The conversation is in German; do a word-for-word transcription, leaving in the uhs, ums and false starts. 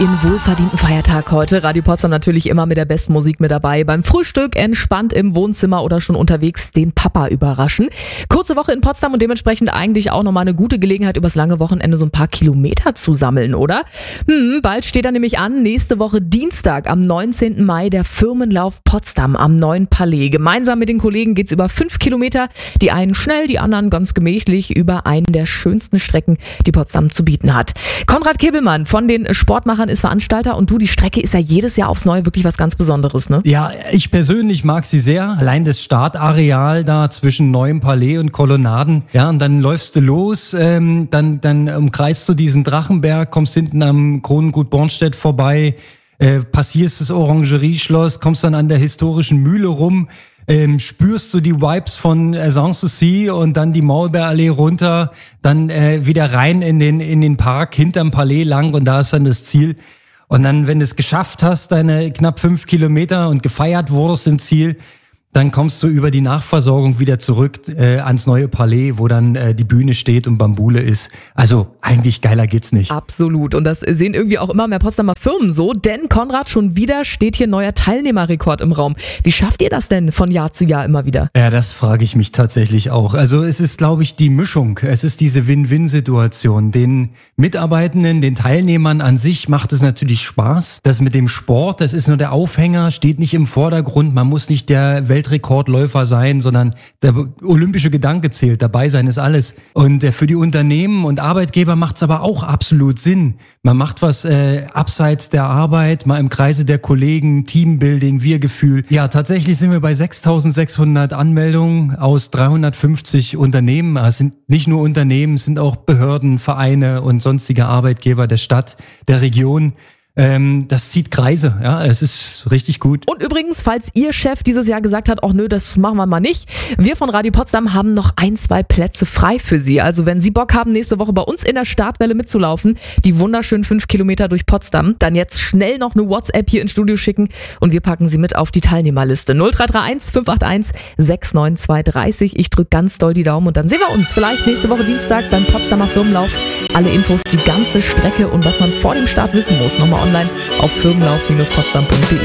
in wohlverdienten Feiertag heute. Radio Potsdam natürlich immer mit der besten Musik mit dabei. Beim Frühstück entspannt im Wohnzimmer oder schon unterwegs den Papa überraschen. Kurze Woche in Potsdam und dementsprechend eigentlich auch nochmal eine gute Gelegenheit, übers lange Wochenende so ein paar Kilometer zu sammeln, oder? Hm, bald steht er nämlich an. Nächste Woche Dienstag am neunzehnten Mai der Firmenlauf Potsdam am Neuen Palais. Gemeinsam mit den Kollegen geht's über fünf Kilometer. Die einen schnell, die anderen ganz gemächlich über einen der schönsten Strecken, die Potsdam zu bieten hat. Konrad Kibbelmann von den Sportmachern ist Veranstalter und du, die Strecke ist ja jedes Jahr aufs Neue wirklich was ganz Besonderes, ne? Ja, ich persönlich mag sie sehr. Allein das Startareal da zwischen Neuem Palais und Kolonnaden. Ja, und dann läufst du los, ähm, dann, dann umkreist du diesen Drachenberg, kommst hinten am Kronengut Bornstedt vorbei, äh, passierst das Orangerieschloss, kommst dann an der historischen Mühle rum, Ähm, spürst du die Vibes von äh, Sanssouci und dann die Maulbeerallee runter, dann äh, wieder rein in den in den Park hinterm Palais lang und da ist dann das Ziel. Und dann, wenn du es geschafft hast, deine knapp fünf Kilometer und gefeiert wurdest im Ziel, dann kommst du über die Nachversorgung wieder zurück äh, ans Neue Palais, wo dann äh, die Bühne steht und Bambule ist. Also eigentlich geiler geht's nicht. Absolut. Und das sehen irgendwie auch immer mehr Potsdamer Firmen so. Denn Konrad, schon wieder steht hier neuer Teilnehmerrekord im Raum. Wie schafft ihr das denn von Jahr zu Jahr immer wieder? Ja, das frage ich mich tatsächlich auch. Also es ist, glaube ich, die Mischung. Es ist diese Win-Win-Situation. Den Mitarbeitenden, den Teilnehmern an sich macht es natürlich Spaß. Das mit dem Sport, das ist nur der Aufhänger, steht nicht im Vordergrund. Man muss nicht der Welt Weltrekordläufer sein, sondern der olympische Gedanke zählt. Dabei sein ist alles. Und äh, für die Unternehmen und Arbeitgeber macht es aber auch absolut Sinn. Man macht was äh, abseits der Arbeit, mal im Kreise der Kollegen, Teambuilding, Wir-Gefühl. Ja, tatsächlich sind wir bei sechstausendsechshundert Anmeldungen aus dreihundertfünfzig Unternehmen. Es sind nicht nur Unternehmen, es sind auch Behörden, Vereine und sonstige Arbeitgeber der Stadt, der Region. Ähm, das zieht Kreise, ja, es ist richtig gut. Und übrigens, falls Ihr Chef dieses Jahr gesagt hat, ach nö, das machen wir mal nicht, wir von Radio Potsdam haben noch ein, zwei Plätze frei für Sie. Also wenn Sie Bock haben, nächste Woche bei uns in der Startwelle mitzulaufen, die wunderschönen fünf Kilometer durch Potsdam, dann jetzt schnell noch eine WhatsApp hier ins Studio schicken und wir packen Sie mit auf die Teilnehmerliste. null drei drei eins fünf acht eins sechs neun zwei drei null. Ich drücke ganz doll die Daumen und dann sehen wir uns vielleicht nächste Woche Dienstag beim Potsdamer Firmenlauf. Alle Infos, die ganze Strecke und was man vor dem Start wissen muss, nochmal online auf firmenlauf Bindestrich potsdam Punkt de.